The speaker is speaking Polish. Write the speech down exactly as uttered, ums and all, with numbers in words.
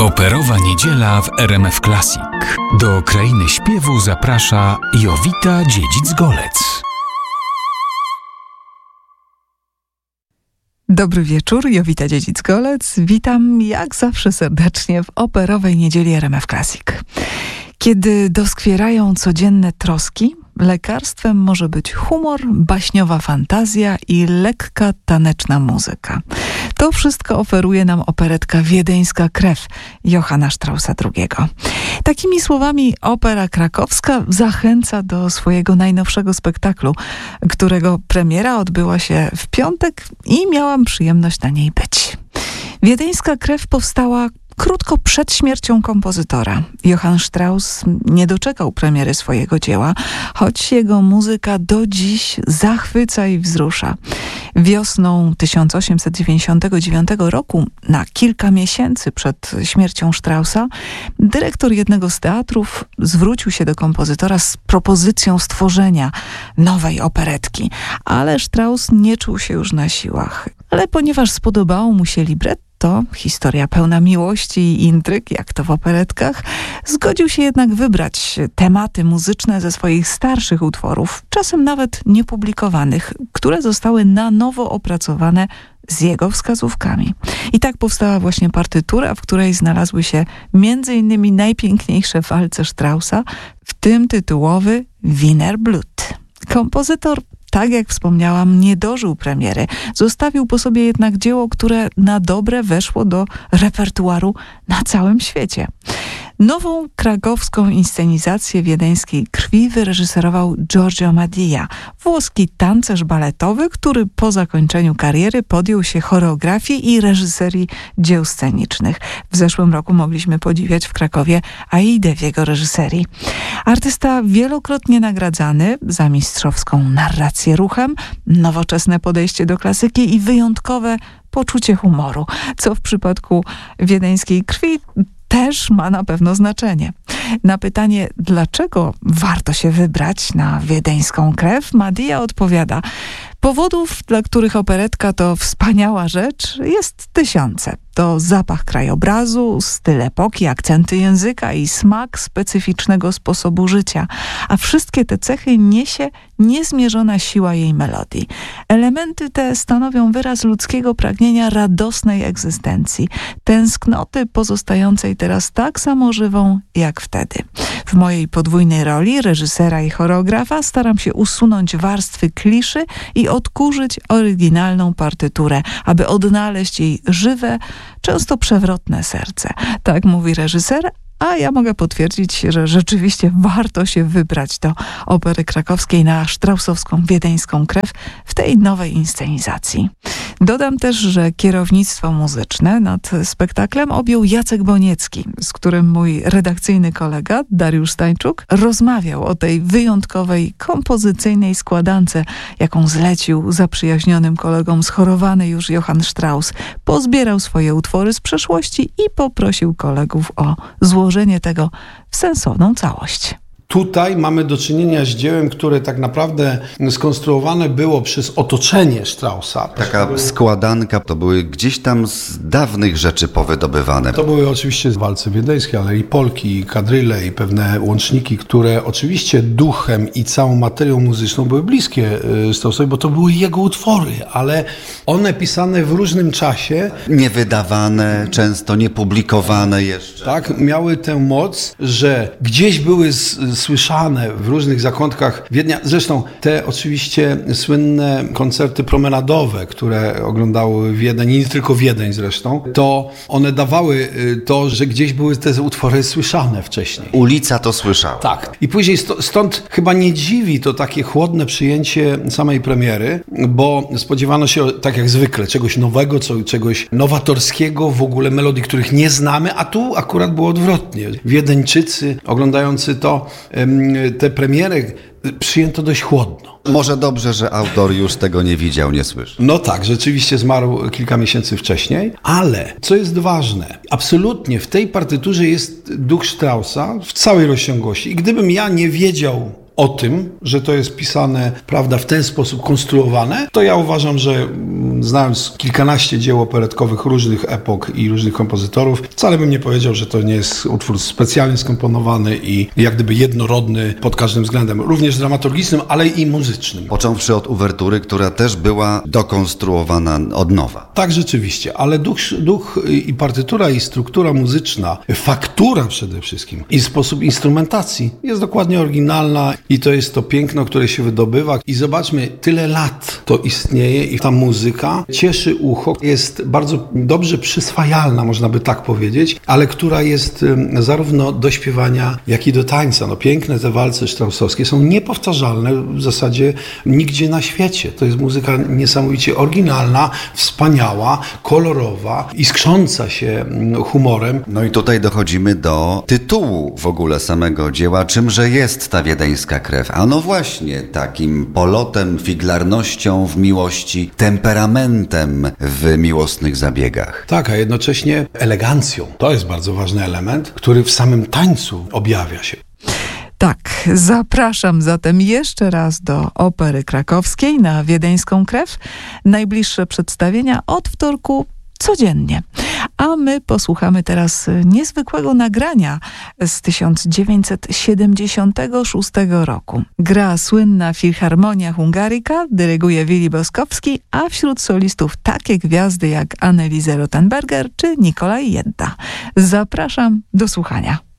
Operowa niedziela w R M F Classic. Do krainy śpiewu zaprasza Jowita Dziedzic-Golec. Dobry wieczór, Jowita Dziedzic-Golec. Witam jak zawsze serdecznie w Operowej niedzieli R M F Classic. Kiedy doskwierają codzienne troski, lekarstwem może być humor, baśniowa fantazja i lekka taneczna muzyka. To wszystko oferuje nam operetka Wiedeńska krew Johanna Straussa drugiego. Takimi słowami opera krakowska zachęca do swojego najnowszego spektaklu, którego premiera odbyła się w piątek i miałam przyjemność na niej być. Wiedeńska krew powstała krótko przed śmiercią kompozytora. Johann Strauss nie doczekał premiery swojego dzieła, choć jego muzyka do dziś zachwyca i wzrusza. Wiosną tysiąc osiemset dziewięćdziesiątego dziewiątego roku, na kilka miesięcy przed śmiercią Straussa, dyrektor jednego z teatrów zwrócił się do kompozytora z propozycją stworzenia nowej operetki, ale Strauss nie czuł się już na siłach. Ale ponieważ spodobało mu się libretto, to historia pełna miłości i intryg, jak to w operetkach, zgodził się jednak wybrać tematy muzyczne ze swoich starszych utworów, czasem nawet niepublikowanych, które zostały na nowo opracowane z jego wskazówkami. I tak powstała właśnie partytura, w której znalazły się między innymi najpiękniejsze walce Straussa, w tym tytułowy Wiener Blut. Kompozytor, tak jak wspomniałam, nie dożył premiery. Zostawił po sobie jednak dzieło, które na dobre weszło do repertuaru na całym świecie. Nową krakowską inscenizację Wiedeńskiej krwi wyreżyserował Giorgio Madia, włoski tancerz baletowy, który po zakończeniu kariery podjął się choreografii i reżyserii dzieł scenicznych. W zeszłym roku mogliśmy podziwiać w Krakowie Aidę w jego reżyserii. Artysta wielokrotnie nagradzany za mistrzowską narrację ruchem, nowoczesne podejście do klasyki i wyjątkowe poczucie humoru, co w przypadku Wiedeńskiej krwi też ma na pewno znaczenie. Na pytanie, dlaczego warto się wybrać na Wiedeńską krew, Madia odpowiada: powodów, dla których operetka to wspaniała rzecz, jest tysiące. To zapach krajobrazu, styl epoki, akcenty języka i smak specyficznego sposobu życia. A wszystkie te cechy niesie niezmierzona siła jej melodii. Elementy te stanowią wyraz ludzkiego pragnienia radosnej egzystencji, tęsknoty pozostającej teraz tak samo żywą jak wtedy. W mojej podwójnej roli reżysera i choreografa staram się usunąć warstwy kliszy i odkurzyć oryginalną partyturę, aby odnaleźć jej żywe, często przewrotne serce. Tak mówi reżyser, a ja mogę potwierdzić, że rzeczywiście warto się wybrać do Opery Krakowskiej na straussowską Wiedeńską krew w tej nowej inscenizacji. Dodam też, że kierownictwo muzyczne nad spektaklem objął Jacek Boniecki, z którym mój redakcyjny kolega Dariusz Stańczuk rozmawiał o tej wyjątkowej kompozycyjnej składance, jaką zlecił zaprzyjaźnionym kolegom schorowany już Johann Strauss. Pozbierał swoje utwory z przeszłości i poprosił kolegów o złożenie tego w sensowną całość. Tutaj mamy do czynienia z dziełem, które tak naprawdę skonstruowane było przez otoczenie Straussa. Taka składanka, to były gdzieś tam z dawnych rzeczy powydobywane. To były oczywiście walce wiedeńskie, ale i polki, i kadryle, i pewne łączniki, które oczywiście duchem i całą materią muzyczną były bliskie Straussowi, bo to były jego utwory, ale one pisane w różnym czasie. Niewydawane, często niepublikowane jeszcze. Tak, miały tę moc, że gdzieś były z słyszane w różnych zakątkach Wiednia. Zresztą te oczywiście słynne koncerty promenadowe, które oglądały Wiedeń, i nie tylko Wiedeń zresztą, to one dawały to, że gdzieś były te utwory słyszane wcześniej. Ulica to słyszała. Tak. I później st- stąd chyba nie dziwi to takie chłodne przyjęcie samej premiery, bo spodziewano się, tak jak zwykle, czegoś nowego, co, czegoś nowatorskiego, w ogóle melodii, których nie znamy, a tu akurat było odwrotnie. Wiedeńczycy oglądający to te premiery przyjęto dość chłodno. Może dobrze, że autor już tego nie widział, nie słyszał. No tak, rzeczywiście zmarł kilka miesięcy wcześniej, ale co jest ważne, absolutnie w tej partyturze jest duch Straussa w całej rozciągłości. I gdybym ja nie wiedział o tym, że to jest pisane, prawda, w ten sposób konstruowane, to ja uważam, że znając kilkanaście dzieł operetkowych różnych epok i różnych kompozytorów, wcale bym nie powiedział, że to nie jest utwór specjalnie skomponowany i jak gdyby jednorodny pod każdym względem, również dramaturgicznym, ale i muzycznym. Począwszy od uwertury, która też była dokonstruowana od nowa. Tak, rzeczywiście, ale duch, duch i partytura, i struktura muzyczna, faktura przede wszystkim i sposób instrumentacji jest dokładnie oryginalna i to jest to piękno, które się wydobywa. I zobaczmy, tyle lat to istnieje i ta muzyka cieszy ucho, jest bardzo dobrze przyswajalna, można by tak powiedzieć, ale która jest zarówno do śpiewania, jak i do tańca. No, piękne te walce straussowskie są niepowtarzalne w zasadzie nigdzie na świecie. To jest muzyka niesamowicie oryginalna, wspaniała, kolorowa, iskrząca się humorem. No i tutaj dochodzimy do tytułu w ogóle samego dzieła. Czymże jest ta wiedeńska krew? A no właśnie, takim polotem, figlarnością w miłości, temperamentem w miłosnych zabiegach. Tak, a jednocześnie elegancją. To jest bardzo ważny element, który w samym tańcu objawia się. Tak, zapraszam zatem jeszcze raz do Opery Krakowskiej na Wiedeńską Krew. Najbliższe przedstawienia od wtorku codziennie. A my posłuchamy teraz niezwykłego nagrania z tysiąc dziewięćset siedemdziesiątego szóstego roku. Gra słynna Filharmonia Hungaryka, dyryguje Willi Boskowski, a wśród solistów takie gwiazdy jak Anneliese Rothenberger czy Nikolaj Jedda. Zapraszam do słuchania.